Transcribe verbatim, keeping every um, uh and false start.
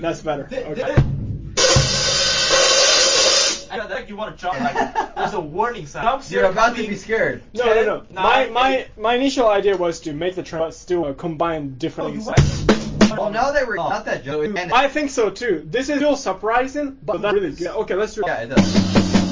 That's better. Okay. I know that you want to jump. Like, there's a warning sign. Jump You're about to be scared. No, no, no. My nine, my eight. my initial idea was to make the trend, but still uh, combine different. Oh, examples. Well, now that we're not that joke. I think so too. This is still surprising, but not really good. Okay, let's do it. Yeah, it does.